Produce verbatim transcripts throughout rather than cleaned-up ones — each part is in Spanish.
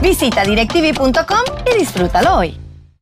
Visita directv punto com y disfrútalo hoy.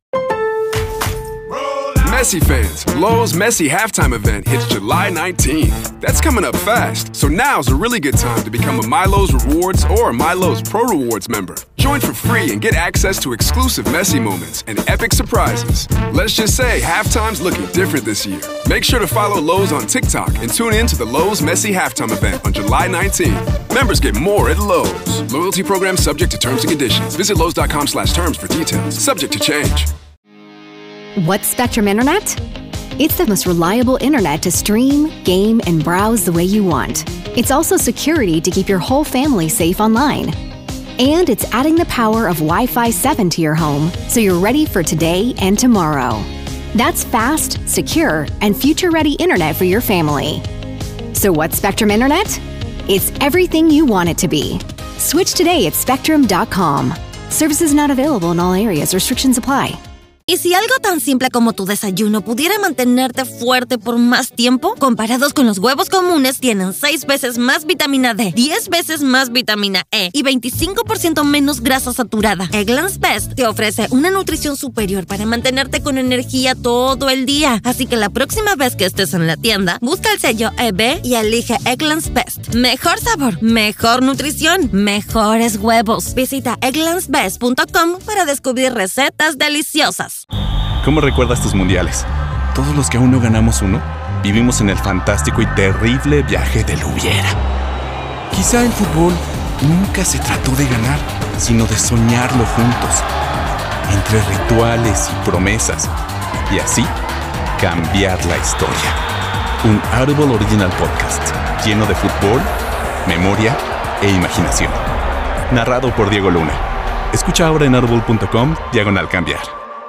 Messi fans, Lowe's Messi halftime event hits July nineteenth. That's coming up fast, so now's a really good time to become a MyLowe's Rewards or MyLowe's Pro Rewards member. Join for free and get access to exclusive Messi moments and epic surprises. Let's just say halftime's looking different this year. Make sure to follow Lowe's on TikTok and tune in to the Lowe's Messi halftime event on July nineteenth. Members get more at Lowe's. Loyalty program subject to terms and conditions. Visit Lowe's dot com slash terms for details. Subject to change. What's Spectrum Internet? It's the most reliable internet to stream, game, and browse the way you want. It's also security to keep your whole family safe online. And it's adding the power of Wi-Fi seven to your home, so you're ready for today and tomorrow. That's fast, secure, and future-ready internet for your family. So what's Spectrum Internet? It's everything you want it to be. Switch today at spectrum dot com. Services not available in all areas. Restrictions apply. ¿Y si algo tan simple como tu desayuno pudiera mantenerte fuerte por más tiempo? Comparados con los huevos comunes, tienen seis veces más vitamina D, diez veces más vitamina E y veinticinco por ciento menos grasa saturada. Eggland's Best te ofrece una nutrición superior para mantenerte con energía todo el día. Así que la próxima vez que estés en la tienda, busca el sello E B y elige Eggland's Best. Mejor sabor, mejor nutrición, mejores huevos. Visita egglands best punto com para descubrir recetas deliciosas. ¿Cómo recuerdas tus mundiales? Todos los que aún no ganamos uno, vivimos en el fantástico y terrible viaje del hubiera. Quizá el fútbol nunca se trató de ganar, sino de soñarlo juntos, entre rituales y promesas, y así cambiar la historia. Un Audible Original Podcast, lleno de fútbol, memoria e imaginación. Narrado por Diego Luna. Escucha ahora en audible punto com, diagonal cambiar.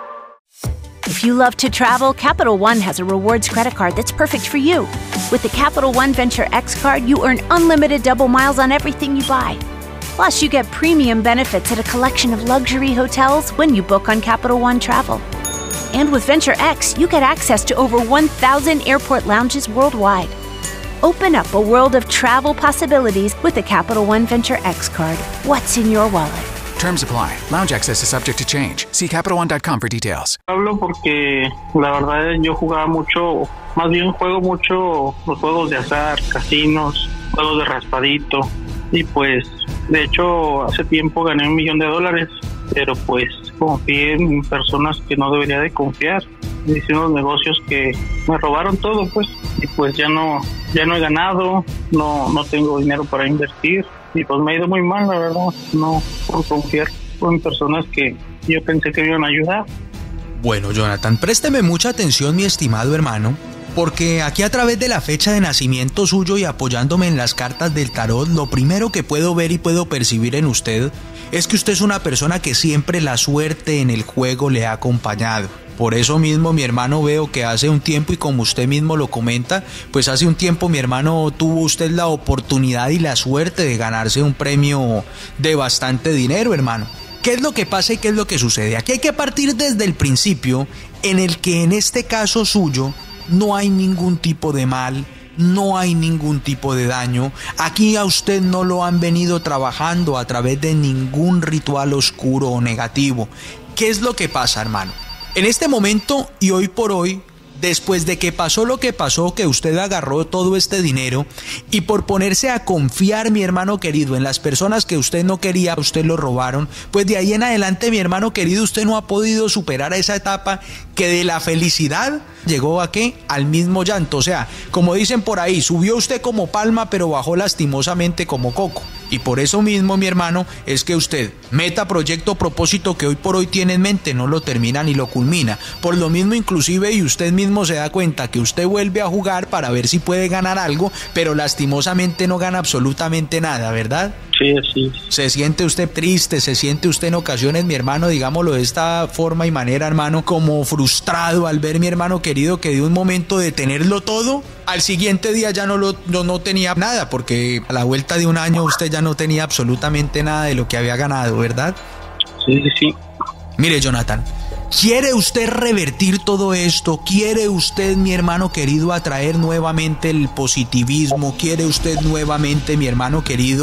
If you love to travel, Capital One has a rewards credit card that's perfect for you. With the Capital One Venture X card, you earn unlimited double miles on everything you buy. Plus, you get premium benefits at a collection of luxury hotels when you book on Capital One Travel. And with Venture X, you get access to over one thousand airport lounges worldwide. Open up a world of travel possibilities with the Capital One Venture X card. What's in your wallet? Terms apply. Lounge access is subject to change. See Capital One dot com for details. Hablo porque la verdad yo jugaba mucho, más bien juego mucho los juegos de azar, casinos, juegos de raspadito. Y pues, de hecho, hace tiempo gané un millón de dólares, pero pues confié en personas que no debería de confiar. Hice unos negocios que me robaron todo, pues, y pues ya no, ya no he ganado, no, no tengo dinero para invertir. Y pues me ha ido muy mal, la verdad, no por confiar en personas que yo pensé que me iban a ayudar. Bueno, Jonathan, présteme mucha atención, mi estimado hermano, porque aquí a través de la fecha de nacimiento suyo y apoyándome en las cartas del tarot, lo primero que puedo ver y puedo percibir en usted es que usted es una persona que siempre la suerte en el juego le ha acompañado. Por eso mismo, mi hermano, veo que hace un tiempo, y como usted mismo lo comenta, pues hace un tiempo, mi hermano, tuvo usted la oportunidad y la suerte de ganarse un premio de bastante dinero, hermano. ¿Qué es lo que pasa y qué es lo que sucede? Aquí hay que partir desde el principio, en el que en este caso suyo no hay ningún tipo de mal, no hay ningún tipo de daño. Aquí a usted no lo han venido trabajando a través de ningún ritual oscuro o negativo. ¿Qué es lo que pasa, hermano? En este momento y hoy por hoy, después de que pasó lo que pasó, que usted agarró todo este dinero y por ponerse a confiar, mi hermano querido, en las personas que usted no quería, usted lo robaron, pues de ahí en adelante, mi hermano querido, usted no ha podido superar esa etapa que de la felicidad llegó a ¿qué? Al mismo llanto. O sea, como dicen por ahí, subió usted como palma pero bajó lastimosamente como coco. Y por eso mismo, mi hermano, es que usted, meta, proyecto, propósito que hoy por hoy tiene en mente, no lo termina ni lo culmina. Por lo mismo, inclusive, y usted mismo se da cuenta que usted vuelve a jugar para ver si puede ganar algo, pero lastimosamente no gana absolutamente nada, ¿verdad? Sí, sí. Se siente usted triste, se siente usted en ocasiones, mi hermano, digámoslo de esta forma y manera, hermano, como frustrado al ver, mi hermano querido, que de un momento de tenerlo todo, al siguiente día ya no, lo, no, no tenía nada, porque a la vuelta de un año usted ya no tenía absolutamente nada de lo que había ganado, ¿verdad? Sí, sí. Mire, Jonathan, ¿quiere usted revertir todo esto? ¿Quiere usted, mi hermano querido, atraer nuevamente el positivismo? ¿Quiere usted nuevamente, mi hermano querido,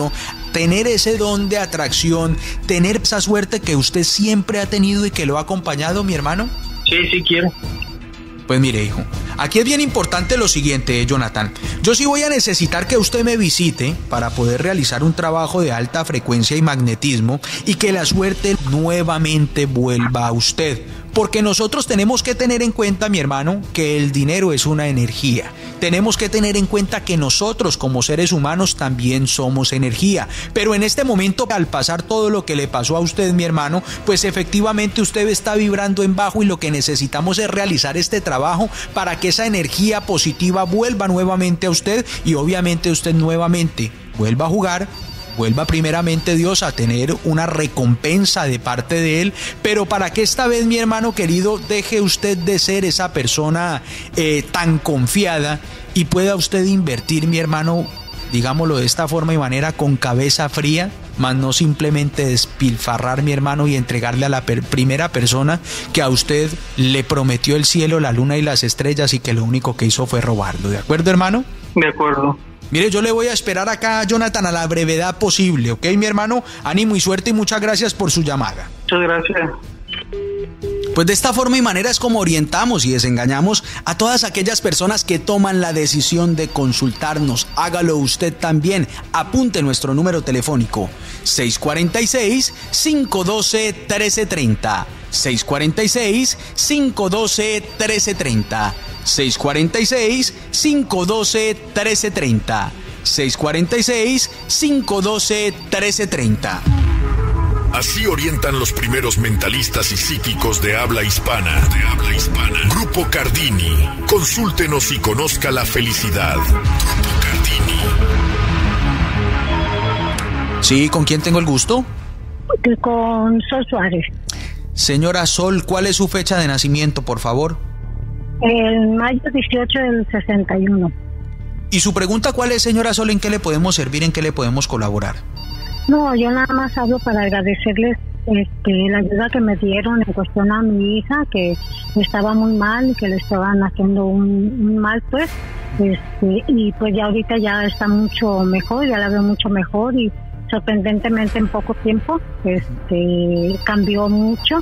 tener ese don de atracción, tener esa suerte que usted siempre ha tenido y que lo ha acompañado, mi hermano? Sí, sí quiero. Pues mire, hijo, aquí es bien importante lo siguiente, Jonathan. Yo sí voy a necesitar que usted me visite para poder realizar un trabajo de alta frecuencia y magnetismo y que la suerte nuevamente vuelva a usted. Porque nosotros tenemos que tener en cuenta, mi hermano, que el dinero es una energía. Tenemos que tener en cuenta que nosotros como seres humanos también somos energía. Pero en este momento, al pasar todo lo que le pasó a usted, mi hermano, pues efectivamente usted está vibrando en bajo y lo que necesitamos es realizar este trabajo para que esa energía positiva vuelva nuevamente a usted y obviamente usted nuevamente vuelva a jugar, vuelva primeramente Dios a tener una recompensa de parte de Él, pero para que esta vez, mi hermano querido, deje usted de ser esa persona eh, tan confiada y pueda usted invertir, mi hermano, digámoslo de esta forma y manera, con cabeza fría, más no simplemente despilfarrar, mi hermano, y entregarle a la per- primera persona que a usted le prometió el cielo, la luna y las estrellas y que lo único que hizo fue robarlo. ¿De acuerdo, hermano? De acuerdo. Mire, yo le voy a esperar acá, Jonathan, a la brevedad posible, ¿ok, mi hermano? Ánimo y suerte y muchas gracias por su llamada. Muchas gracias. Pues de esta forma y manera es como orientamos y desengañamos a todas aquellas personas que toman la decisión de consultarnos. Hágalo usted también. Apunte nuestro número telefónico seis cuatro seis, cinco uno dos, uno tres tres cero. seis cuatro seis, cinco uno dos, uno tres tres cero. seis cuatro seis, cinco uno dos, uno tres tres cero. seis cuatro seis, cinco uno dos, uno tres tres cero. Así orientan los primeros mentalistas y psíquicos de habla hispana. De habla hispana. Grupo Cardini. Consúltenos y conozca la felicidad. Grupo Cardini. Sí, ¿con quién tengo el gusto? Con Sol Suárez. Señora Sol, ¿cuál es su fecha de nacimiento, por favor? El mayo dieciocho del sesenta y uno. ¿Y su pregunta cuál es, señora Sol? ¿En qué le podemos servir? ¿En qué le podemos colaborar? No, yo nada más hablo para agradecerles este, la ayuda que me dieron en cuestión a mi hija, que estaba muy mal y que le estaban haciendo un, un mal, pues. Este, y pues ya ahorita ya está mucho mejor, ya la veo mucho mejor y sorprendentemente en poco tiempo este, cambió mucho.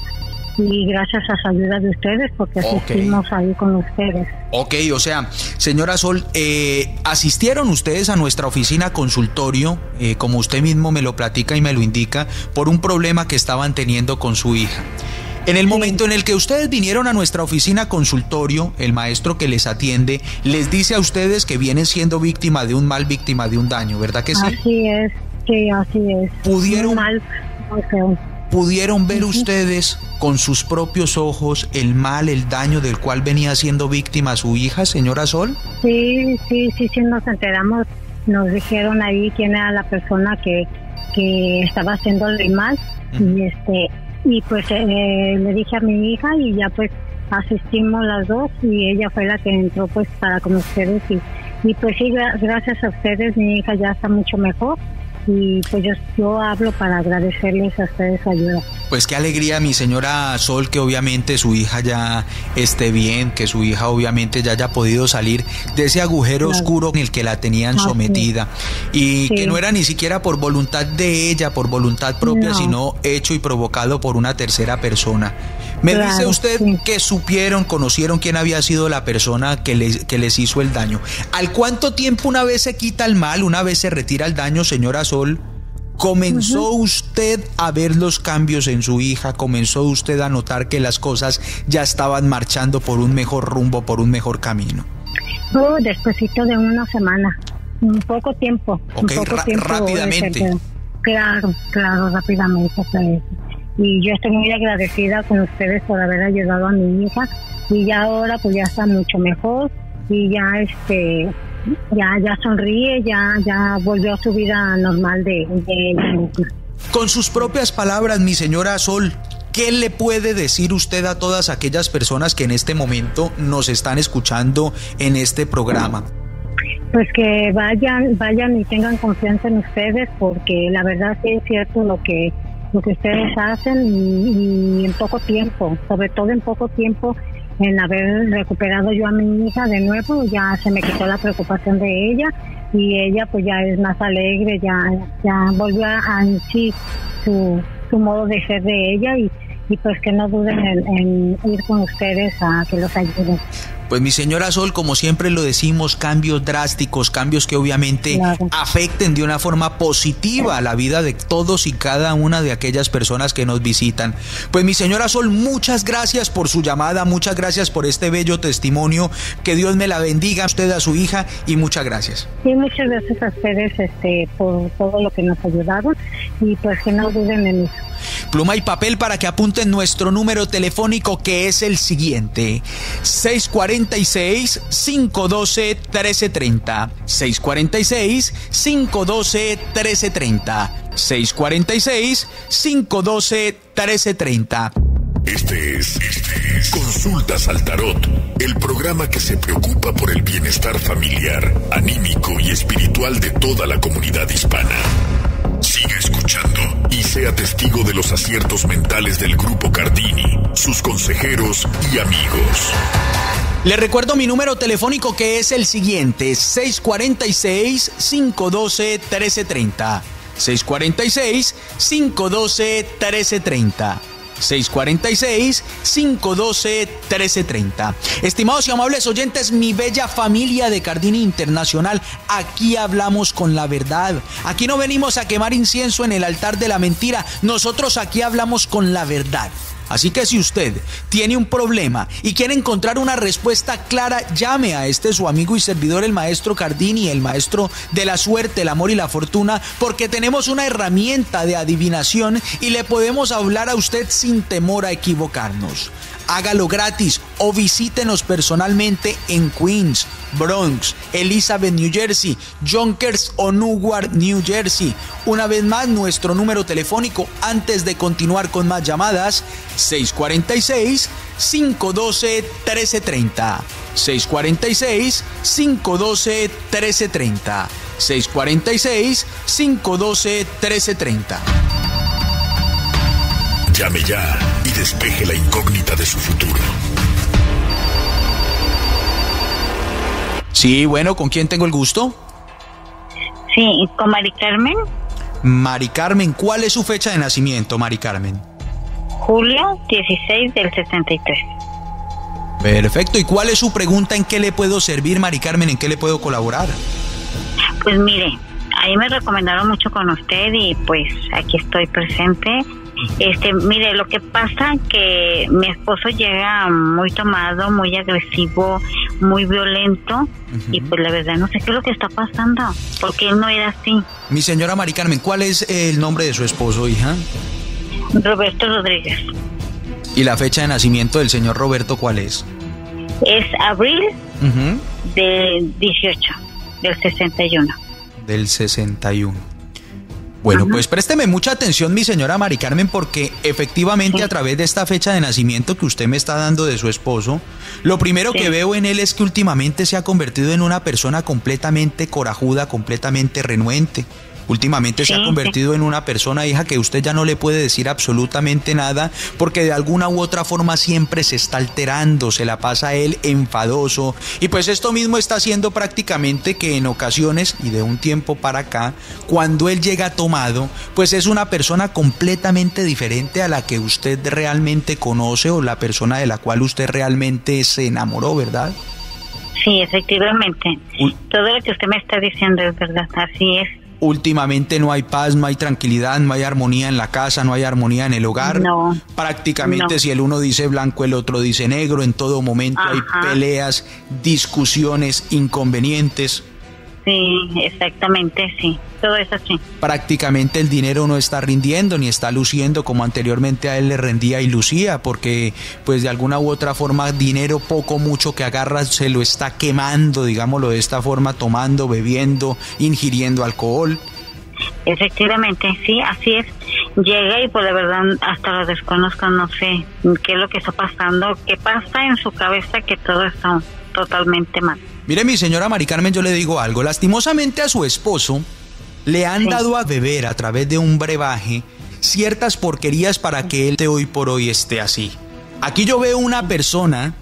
Y gracias a la ayuda de ustedes, porque asistimos okay. ahí con ustedes. Ok, o sea, señora Sol, eh, asistieron ustedes a nuestra oficina consultorio, eh, como usted mismo me lo platica y me lo indica, por un problema que estaban teniendo con su hija. En el momento en el que ustedes vinieron a nuestra oficina consultorio, el maestro que les atiende les dice a ustedes que vienen siendo víctima de un mal, víctima de un daño, ¿verdad que sí? Así es, sí, así es. ¿Pudieron, muy mal, muy feo. ¿Pudieron ver ustedes con sus propios ojos el mal, el daño del cual venía siendo víctima su hija, señora Sol? Sí, sí, sí, sí, nos enteramos. Nos dijeron ahí quién era la persona que, que estaba haciéndole mal. Uh-huh. Y este y pues eh, le dije a mi hija y ya pues asistimos las dos y ella fue la que entró pues para con ustedes. Y, y pues sí, gracias a ustedes mi hija ya está mucho mejor. Y pues yo, yo hablo para agradecerles a ustedes su ayuda. Pues qué alegría, mi señora Sol, que obviamente su hija ya esté bien, que su hija obviamente ya haya podido salir de ese agujero claro. oscuro en el que la tenían ah, sometida. Sí. Y sí. que no era ni siquiera por voluntad de ella, por voluntad propia, no. sino hecho y provocado por una tercera persona. Me claro, dice usted sí. que supieron, conocieron quién había sido la persona que les, que les hizo el daño. ¿Al cuánto tiempo una vez se quita el mal, una vez se retira el daño, señora Sol, comenzó uh-huh. usted a ver los cambios en su hija? ¿Comenzó usted a notar que las cosas ya estaban marchando por un mejor rumbo, por un mejor camino? Oh, despuésito de una semana, un poco tiempo. Ok, un poco ra- tiempo rápidamente. Ese, claro, claro, rápidamente. Pues. Y yo estoy muy agradecida con ustedes por haber ayudado a mi hija y ya ahora pues ya está mucho mejor y ya este ya ya sonríe, ya ya volvió a su vida normal de, de ella misma. Con sus propias palabras, mi señora Sol, ¿qué le puede decir usted a todas aquellas personas que en este momento nos están escuchando en este programa? Pues que vayan vayan y tengan confianza en ustedes, porque la verdad sí es cierto lo que lo que ustedes hacen y, y en poco tiempo, sobre todo en poco tiempo, en haber recuperado yo a mi hija de nuevo, ya se me quitó la preocupación de ella y ella pues ya es más alegre, ya ya volvió a en sí su, su modo de ser de ella y, y pues que no duden en, en ir con ustedes a que los ayuden. Pues mi señora Sol, como siempre lo decimos, cambios drásticos, cambios que obviamente claro. afecten de una forma positiva a la vida de todos y cada una de aquellas personas que nos visitan. Pues mi señora Sol, muchas gracias por su llamada, muchas gracias por este bello testimonio, que Dios me la bendiga a usted, a su hija, y muchas gracias. Sí, muchas gracias a ustedes este, por todo lo que nos ayudaron y pues que no duden en eso. Pluma y papel para que apunten nuestro número telefónico, que es el siguiente: seis cuatro seis, cinco uno dos, uno tres tres cero. seis cuatro seis, cinco uno dos, uno tres tres cero. seis cuatro seis, cinco uno dos, uno tres tres cero. Este es, este es Consultas al Tarot, el programa que se preocupa por el bienestar familiar, anímico y espiritual de toda la comunidad hispana. Siga escuchando y sea testigo de los aciertos mentales del Grupo Cardini, sus consejeros y amigos. Le recuerdo mi número telefónico, que es el siguiente: seis cuatro seis, cinco uno dos, uno tres tres cero. seis cuatro seis, cinco uno dos, uno tres tres cero. seis cuatro seis, cinco uno dos, uno tres tres cero. Estimados y amables oyentes, mi bella familia de Cardini Internacional, aquí hablamos con la verdad. Aquí no venimos a quemar incienso en el altar de la mentira. Nosotros aquí hablamos con la verdad. Así que si usted tiene un problema y quiere encontrar una respuesta clara, llame a este su amigo y servidor, el maestro Cardini, el maestro de la suerte, el amor y la fortuna, porque tenemos una herramienta de adivinación y le podemos hablar a usted sin temor a equivocarnos. Hágalo gratis o visítenos personalmente en Queens, Bronx, Elizabeth, New Jersey, Yonkers o Newark, New Jersey. Una vez más, nuestro número telefónico, antes de continuar con más llamadas: seis cuatro seis, cinco uno dos, uno tres tres cero. seis cuatro seis, cinco uno dos, uno tres tres cero. seis cuatro seis, cinco uno dos, uno tres tres cero. Llame ya y despeje la incógnita de su futuro. Sí, bueno, ¿con quién tengo el gusto? Sí, con Mari Carmen. Mari Carmen, ¿cuál es su fecha de nacimiento, Mari Carmen? Julio dieciséis del sesenta y tres. Perfecto, ¿y cuál es su pregunta? ¿En qué le puedo servir, Mari Carmen? ¿En qué le puedo colaborar? Pues mire, ahí me recomendaron mucho con usted y pues aquí estoy presente. Este, mire, lo que pasa que mi esposo llega muy tomado, muy agresivo, muy violento, uh-huh. y pues la verdad no sé qué es lo que está pasando, porque él no era así. Mi señora Mari Carmen, ¿cuál es el nombre de su esposo, hija? Roberto Rodríguez. ¿Y la fecha de nacimiento del señor Roberto cuál es? Es abril uh-huh. del dieciocho, del sesenta y uno. Del sesenta y uno. Bueno, uh-huh. pues présteme mucha atención, mi señora Mari Carmen, porque efectivamente sí. a través de esta fecha de nacimiento que usted me está dando de su esposo, lo primero sí. que veo en él es que últimamente se ha convertido en una persona completamente corajuda, completamente renuente. Últimamente sí, se ha convertido sí. en una persona, hija, que usted ya no le puede decir absolutamente nada, porque de alguna u otra forma siempre se está alterando, se la pasa a él enfadoso, y pues esto mismo está haciendo prácticamente que en ocasiones, y de un tiempo para acá, cuando él llega tomado, pues es una persona completamente diferente a la que usted realmente conoce o la persona de la cual usted realmente se enamoró, ¿verdad? Sí, efectivamente. Uh. Todo lo que usted me está diciendo es verdad, así es. Últimamente no hay paz, no hay tranquilidad, no hay armonía en la casa, no hay armonía en el hogar. No. Prácticamente no. si el uno dice blanco, el otro dice negro. En todo momento Ajá. hay peleas, discusiones, inconvenientes. Sí, exactamente, sí. Todo es así. Prácticamente el dinero no está rindiendo ni está luciendo como anteriormente a él le rendía y lucía, porque pues de alguna u otra forma dinero poco mucho que agarra se lo está quemando, digámoslo de esta forma, tomando, bebiendo, ingiriendo alcohol. Efectivamente, sí, así es. Llega y pues de verdad hasta lo desconozco, no sé qué es lo que está pasando, qué pasa en su cabeza, que todo está totalmente mal. Mire, mi señora Mari Carmen, yo le digo algo. Lastimosamente a su esposo le han sí. dado a beber a través de un brebaje ciertas porquerías para que él de hoy por hoy esté así. Aquí yo veo una persona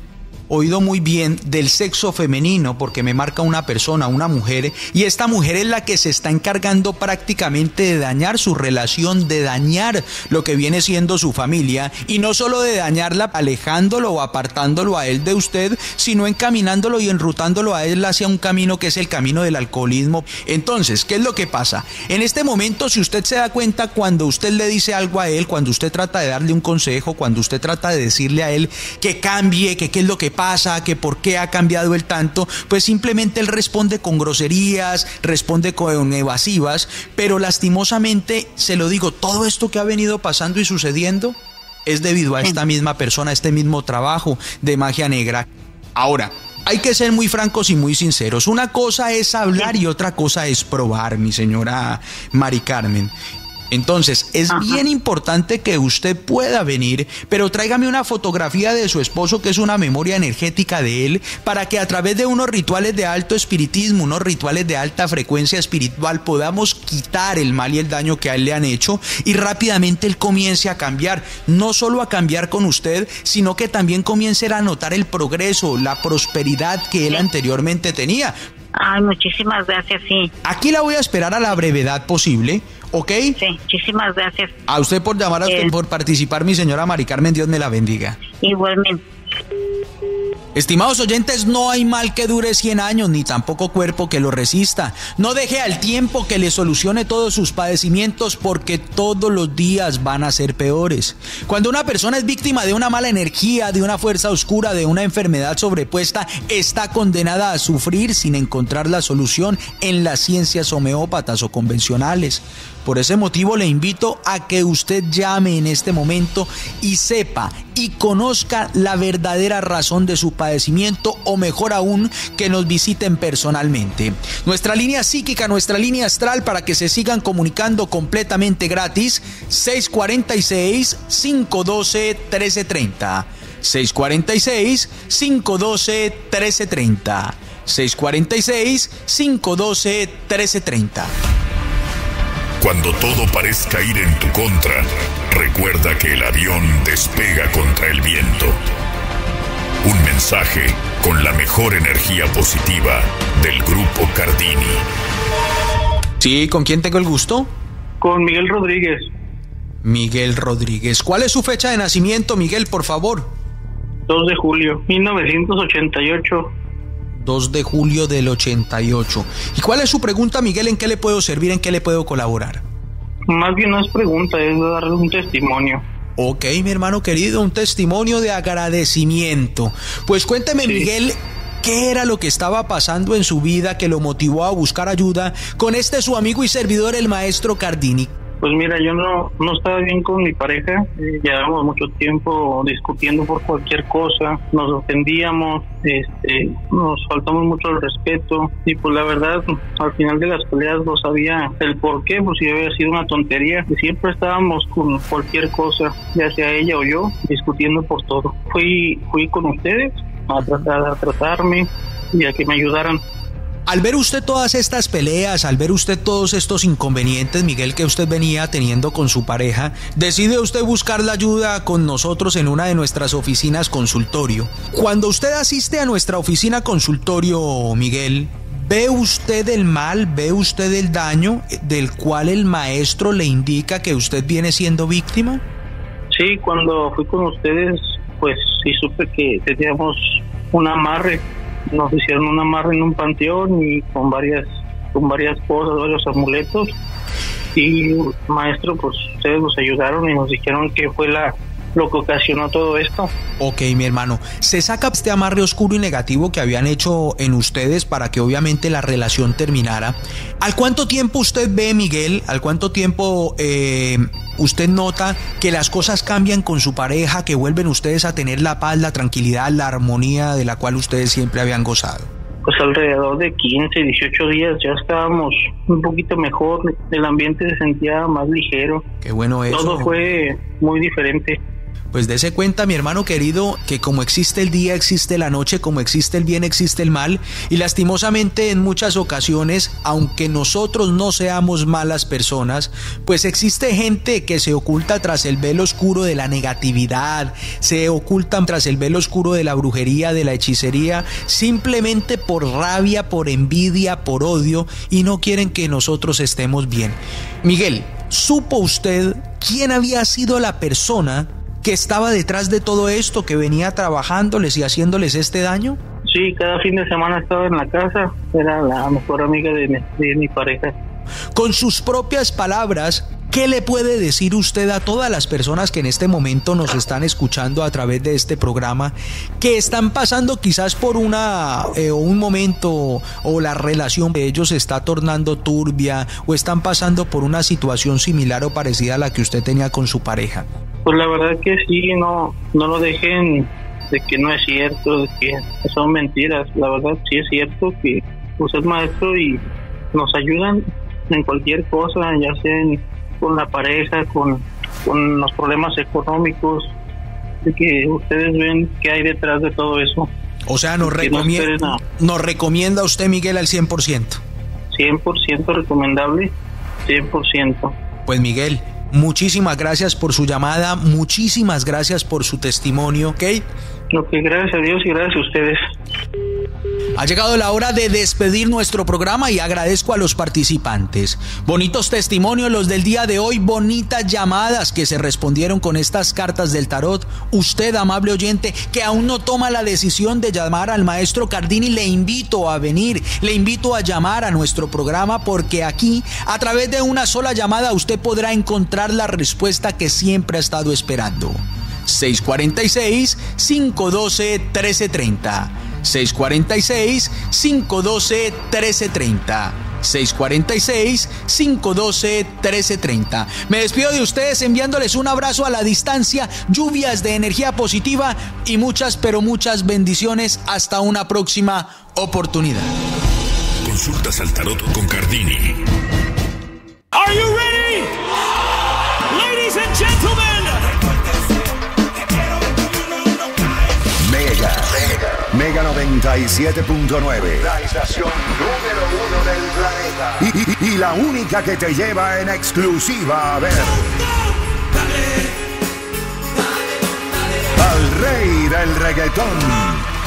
oído muy bien, del sexo femenino, porque me marca una persona, una mujer, y esta mujer es la que se está encargando prácticamente de dañar su relación, de dañar lo que viene siendo su familia, y no solo de dañarla alejándolo o apartándolo a él de usted, sino encaminándolo y enrutándolo a él hacia un camino que es el camino del alcoholismo. Entonces, ¿qué es lo que pasa? En este momento, si usted se da cuenta, cuando usted le dice algo a él, cuando usted trata de darle un consejo, cuando usted trata de decirle a él que cambie, que qué es lo que pasa, que por qué ha cambiado él tanto, pues simplemente él responde con groserías, responde con evasivas, pero lastimosamente, se lo digo, todo esto que ha venido pasando y sucediendo es debido a esta misma persona, a este mismo trabajo de magia negra. Ahora, hay que ser muy francos y muy sinceros. Una cosa es hablar y otra cosa es probar, mi señora Mari Carmen. Entonces, es Ajá. bien importante que usted pueda venir, pero tráigame una fotografía de su esposo, que es una memoria energética de él, para que a través de unos rituales de alto espiritismo, unos rituales de alta frecuencia espiritual, podamos quitar el mal y el daño que a él le han hecho, y rápidamente él comience a cambiar, no solo a cambiar con usted, sino que también comience a notar el progreso, la prosperidad que él anteriormente tenía. Ay, muchísimas gracias, sí. Aquí la voy a esperar a la brevedad posible, ¿ok? Sí, muchísimas gracias. A usted por llamar, a usted eh, por participar, mi señora Mari Carmen, Dios me la bendiga. Igualmente. Estimados oyentes, no hay mal que dure cien años, ni tampoco cuerpo que lo resista. No deje al tiempo que le solucione todos sus padecimientos, porque todos los días van a ser peores. Cuando una persona es víctima de una mala energía, de una fuerza oscura, de una enfermedad sobrepuesta, está condenada a sufrir sin encontrar la solución en las ciencias homeópatas o convencionales. Por ese motivo le invito a que usted llame en este momento y sepa y conozca la verdadera razón de su padecimiento, o mejor aún, que nos visiten personalmente. Nuestra línea psíquica, nuestra línea astral, para que se sigan comunicando completamente gratis, seis cuatro seis, cinco uno dos, uno tres tres cero. seis cuatro seis, cinco uno dos, uno tres tres cero. seis cuatro seis, cinco uno dos, uno tres tres cero. Cuando todo parezca ir en tu contra, recuerda que el avión despega contra el viento. Un mensaje con la mejor energía positiva del Grupo Cardini. Sí, ¿con quién tengo el gusto? Con Miguel Rodríguez. Miguel Rodríguez. ¿Cuál es su fecha de nacimiento, Miguel, por favor? dos de julio, mil novecientos ochenta y ocho. dos de julio del ochenta y ocho. ¿Y cuál es su pregunta, Miguel? ¿En qué le puedo servir? ¿En qué le puedo colaborar? Más bien no es pregunta, es darle un testimonio. Ok, mi hermano querido, un testimonio de agradecimiento. Pues cuénteme, sí. Miguel, ¿qué era lo que estaba pasando en su vida que lo motivó a buscar ayuda con este su amigo y servidor, el maestro Cardini? Pues mira, yo no, no estaba bien con mi pareja, eh, llevábamos mucho tiempo discutiendo por cualquier cosa, nos ofendíamos, este, nos faltamos mucho el respeto, y pues la verdad, al final de las peleas no sabía el por qué, pues si había sido una tontería, y siempre estábamos con cualquier cosa, ya sea ella o yo, discutiendo por todo. Fui, fui con ustedes a tratar a tratarme y a que me ayudaran. Al ver usted todas estas peleas, al ver usted todos estos inconvenientes, Miguel, que usted venía teniendo con su pareja, decide usted buscar la ayuda con nosotros en una de nuestras oficinas consultorio. Cuando usted asiste a nuestra oficina consultorio, Miguel, ¿ve usted el mal, ve usted el daño del cual el maestro le indica que usted viene siendo víctima? Sí, cuando fui con ustedes, pues sí supe que teníamos un amarre. Nos hicieron un amarre en un panteón y con varias con varias cosas, varios amuletos, y maestro, pues ustedes nos ayudaron y nos dijeron que fue la lo que ocasionó todo esto. Ok, mi hermano, se saca este amarre oscuro y negativo que habían hecho en ustedes para que obviamente la relación terminara. ¿Al cuánto tiempo usted ve, Miguel, al cuánto tiempo eh, usted nota que las cosas cambian con su pareja, que vuelven ustedes a tener la paz, la tranquilidad, la armonía de la cual ustedes siempre habían gozado? Pues alrededor de quince, dieciocho días ya estábamos un poquito mejor, el ambiente se sentía más ligero. Qué bueno eso. Todo fue muy diferente. Pues dése cuenta, mi hermano querido, que como existe el día, existe la noche, como existe el bien, existe el mal, y lastimosamente en muchas ocasiones, aunque nosotros no seamos malas personas, pues existe gente que se oculta tras el velo oscuro de la negatividad, se ocultan tras el velo oscuro de la brujería, de la hechicería, simplemente por rabia, por envidia, por odio, y no quieren que nosotros estemos bien. Miguel, ¿supo usted quién había sido la persona que estaba detrás de todo esto, que venía trabajándoles y haciéndoles este daño? Sí, cada fin de semana estaba en la casa, era la mejor amiga de mi, de mi pareja. Con sus propias palabras, ¿qué le puede decir usted a todas las personas que en este momento nos están escuchando a través de este programa, que están pasando quizás por una eh, un momento o la relación de ellos se está tornando turbia, o están pasando por una situación similar o parecida a la que usted tenía con su pareja? Pues la verdad que sí, no, no lo dejen de que no es cierto, de que son mentiras. La verdad sí es cierto que usted es maestro y nos ayudan en cualquier cosa, ya sea en, con la pareja, con, con los problemas económicos, de que ustedes ven qué hay detrás de todo eso. O sea, nos, recomie- no nos recomienda usted, Miguel, al cien por ciento. cien por ciento recomendable, cien por ciento. Pues Miguel, muchísimas gracias por su llamada, muchísimas gracias por su testimonio, ¿ok? Ok, gracias a Dios y gracias a ustedes. Ha llegado la hora de despedir nuestro programa y agradezco a los participantes. Bonitos testimonios los del día de hoy, bonitas llamadas que se respondieron con estas cartas del tarot. Usted, amable oyente, que aún no toma la decisión de llamar al maestro Cardini, le invito a venir, le invito a llamar a nuestro programa, porque aquí, a través de una sola llamada, usted podrá encontrar la respuesta que siempre ha estado esperando. seis cuatro seis, cinco uno dos, uno tres tres cero. seis cuatro seis, cinco uno dos, uno tres tres cero. seis cuatro seis, cinco uno dos, uno tres tres cero. Me despido de ustedes enviándoles un abrazo a la distancia, lluvias de energía positiva y muchas, pero muchas bendiciones. Hasta una próxima oportunidad. Consultas al tarot con Cardini. Are you ready? Ladies and gentlemen. Mega, Mega noventa y siete punto nueve. La estación número uno del planeta. Y, y, y la única que te lleva en exclusiva a ver al rey del reggaetón.